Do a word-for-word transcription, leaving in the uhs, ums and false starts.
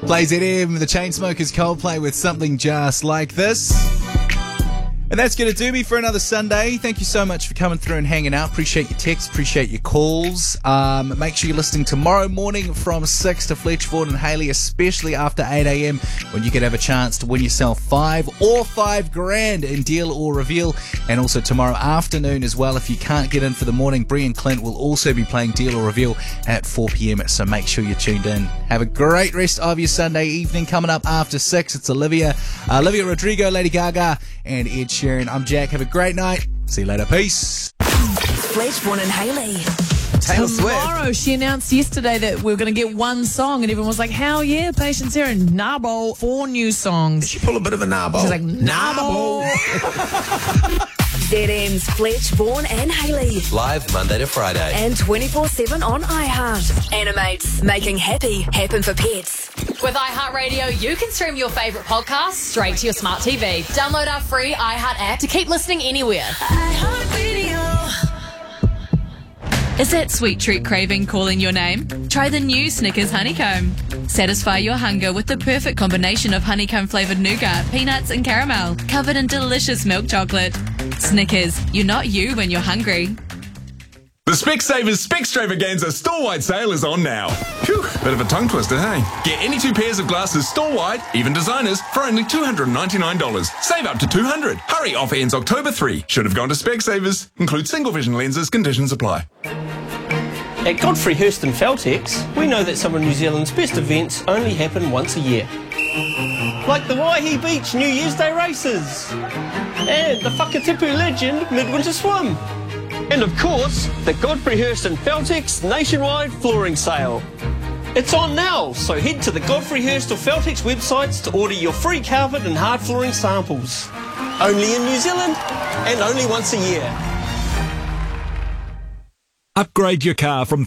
Play Z M, the Chainsmokers, Coldplay with Something Just Like This. And that's going to do me for another Sunday. Thank you so much for coming through and hanging out. Appreciate your texts, appreciate your calls. Um, make sure you're listening tomorrow morning from six to Fletch, Ford and Haley, especially after eight a.m. when you could have a chance to win yourself five or five grand in Deal or Reveal. And also tomorrow afternoon as well. If you can't get in for the morning, Brian Clint will also be playing Deal or Reveal at four p.m. So make sure you're tuned in. Have a great rest of your Sunday evening. Coming up after six, it's Olivia, uh, Olivia Rodrigo, Lady Gaga, and Ed Sheeran. I'm Jack. Have a great night. See you later. Peace. Fletchborn and Haley. Taylor Tomorrow, Swift. she announced yesterday that we are going to get one song, and everyone was like, hell yeah, Patience here, and Nabo, four new songs. Did she pull a bit of a narbo? She's like, Nabo. Z M's Fletchborn and Haley. Live Monday to Friday. And twenty-four seven on iHeart. Animates. Making happy happen for pets. With iHeartRadio, you can stream your favourite podcasts straight to your smart T V. Download our free iHeart app to keep listening anywhere. iHeartRadio. Is that sweet treat craving calling your name? Try the new Snickers Honeycomb. Satisfy your hunger with the perfect combination of honeycomb-flavoured nougat, peanuts and caramel, covered in delicious milk chocolate. Snickers, you're not you when you're hungry. The Specsavers Specstravaganza store-wide sale is on now. Phew, bit of a tongue twister, hey? Get any two pairs of glasses store-wide, even designers, for only two hundred ninety-nine dollars. Save up to two hundred dollars. Hurry, offer ends October third. Should have gone to Specsavers. Include single vision lenses, conditions apply. At Godfrey Hirst and Feltex, we know that some of New Zealand's best events only happen once a year. Like the Waihi Beach New Year's Day races, and the Whakatipu Legend Midwinter Swim, and of course, the Godfrey Hirst and Feltex nationwide flooring sale. It's on now, so head to the Godfrey Hirst or Feltex websites to order your free carpet and hard flooring samples. Only in New Zealand, and only once a year. Upgrade your car from